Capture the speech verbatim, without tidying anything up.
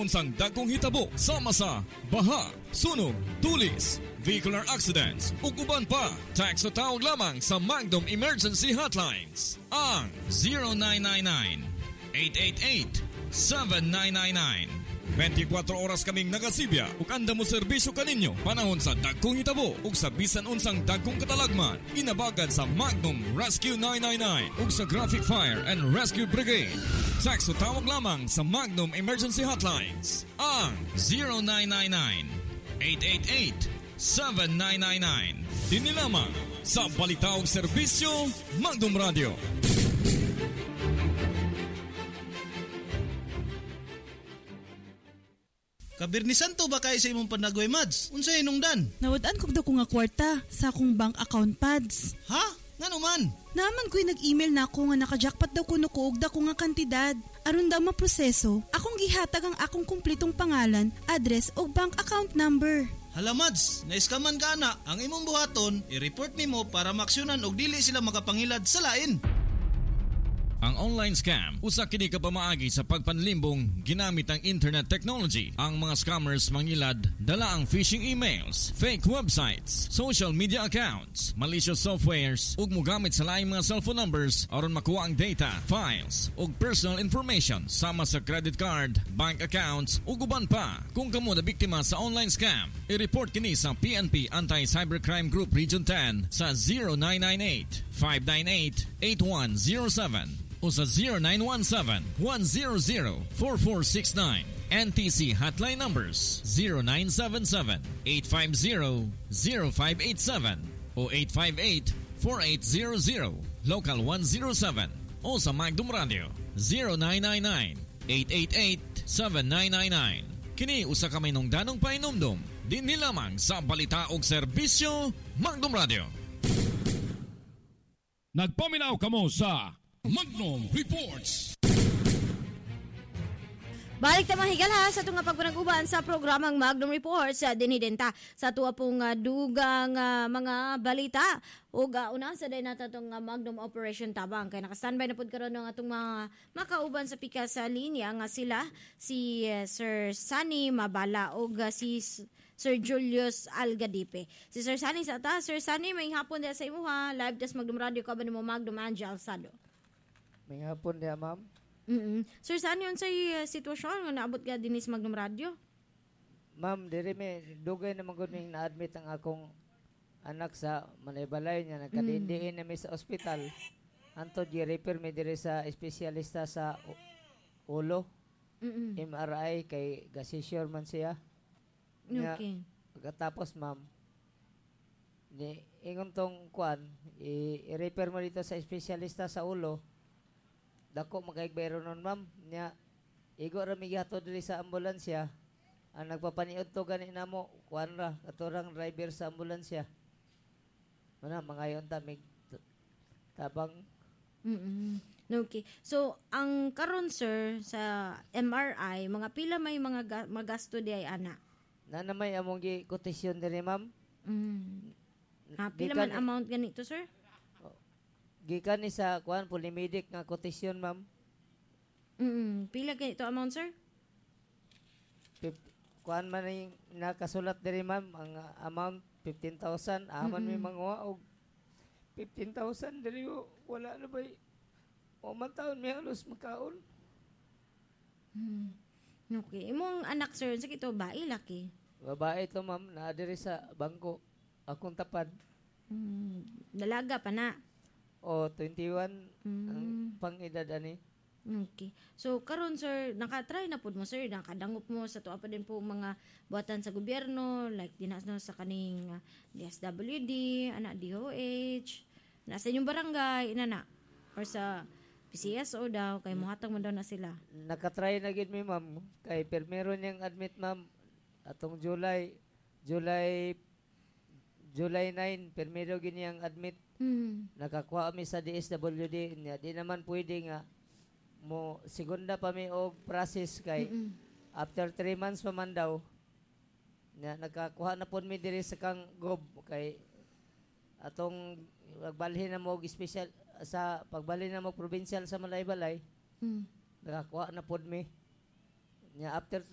Unsang dagkong hitabo sama sa baha, sunog, tulis, vehicular accidents ug uban pa. Text o tawag lamang sa Magnum Emergency Hotlines ang zero nine nine nine, eight eight eight, seven nine nine nine. twenty-four oras kaming nagasibya ug anda mo serbisyo kaninyo panahon sa dagkong hitabo ug sa bisan unsang dagkong katalagman. Inabagan sa Magnum Rescue nine nine nine ug sa Graphic Fire and Rescue Brigade. Text o tawag lamang sa Magnum Emergency Hotlines ang zero nine nine nine, eight eight eight, seven nine nine nine. Dini lamang sa balita ug serbisyo Magnum Radio. Kabirni Santo ba kay sa imong panagoy, Mads? Unsay hinungdan? Nawad-an kog daw ko nga kwarta sa akong bank account pads. Ha? Ngano man? Naman ko'y nag-email na ako nga naka-jackpot daw kuno ko og dako nga kantidad. Aron daw maproseso, akong gihatag ang akong kumplitong pangalan, address ug bank account number. Hala, Mads, naiskaman ka na. Ang imong buhaton, i-report nimo para maksyonan og dili sila makapangilad sa lain. Ang online scam, usa kini ka pamaagi sa pagpanlimbong ginamit ang internet technology. Ang mga scammers mangilad dala ang phishing emails, fake websites, social media accounts, malicious softwares ug mogamit sa laing mga cellphone numbers aron makuha ang data, files ug personal information sama sa credit card, bank accounts ug uban pa. Kung kamo na biktima sa online scam, i-report kini sa P N P Anti-Cybercrime Group Region ten sa zero nine nine eight, five nine eight, eight one zero seven o sa zero nine one seven, one zero zero, four four six nine. N T C hotline numbers zero nine seven seven, eight five zero, zero five eight seven o eight five eight, four eight zero zero, local one zero seven o sa Magnum Radio zero nine nine nine, eight eight eight, seven nine nine nine. Kini usa ka may nungdanong painumdum dinhi lamang sa balita ug serbisyo Magnum Radio. Nagpaminaw kamo sa Magnum Reports. Balik ta mga higala sa itong pagpanag-uban sa programang Magnum Reports sa dinidenta sa tuwa pong uh, dugang uh, mga balita o uh, una sa day natin itong uh, Magnum Operation Tabang kaya nakastandby na po karoon ng atong mga makauban sa pika sa linya nga sila si uh, Sir Sunny Mabala o uh, si Sir Julius Algadipe. Si Sir Sunny sa ta, Sir Sunny may hapon din sa imo ha, live test Magnum Radio ka ba ni mo Magnum Angel Alsado. May hapon dia, ma'am. Mm-mm. Sir, saan yun sa uh, sitwasyon nga naabot ka din sa Magnum Radio? Ma'am, diri may dugay naman ko ning na-admit ang akong anak sa Manaybalay niya. Nagkadindiin mm. na may sa ospital. Anto, gi-refer may diri sa espesyalista sa u- ulo. Mm-mm. M R I kay gasisure man siya. Nga, okay. Pagkatapos, ma'am, ni ingon tong kuan, i- i-refer mo dito sa espesyalista sa ulo. Dako magkaigbayro nun, ma'am. Nya, igo ra migato diri sa ambulansya. Ang nagpapaniod to gani na mo, kuan ra, katurang driver sa ambulansya. Mana, mga yon tamig tabang. Mm-mm. Okay. So, ang karon sir, sa M R I, mga pila may mga ga- magasto di ay ana? Na na may among gi quotation diri, ma'am. Mm. Ha, pila man amount ganito, sir? Gikan ni sa kuan Polymedic nga quotation, ma'am. Mm, pila ganito amount, sir? Fif- kuan man yung nakasulat diri, ma'am, ang uh, amount fifteen thousand. Aman may mga og fifteen thousand diri wala na bay. O man taon may halos makaon. Hmm. Okay. Imong anak, sir, sa kito bae laki? Babae to, ma'am, na diri sa bangko. Akong tapad. Hmm. Dalaga pa na. O, twenty-one Mm. ang pang-edad ani. Okay. So, karon sir, nakatry na po mo, sir. Nakadangop mo sa tuwa pa din po mga buhatan sa gobyerno, like dinas no, sa kaning uh, D S W D, anak D O H, nasa inyong barangay, inana, or sa P C S O daw, kay muhatag mo daw na sila. Nakatry na gid mi, ma'am. Kay permero niyang admit, ma'am, atong July, July, July nine, permero gid niyang admit. Hmm. Nakakuha kami sa D S W D niya. Di naman pwede nga mo segunda pa mi og process kay Mm-mm. after three months pa man daw niya nakakuha na pod mi diri sa kang gob kay atong pagbalhin na mo og special sa pagbalhin na mo provincial sa Malaybalay. Mm. Nakakuha na pod mi niya after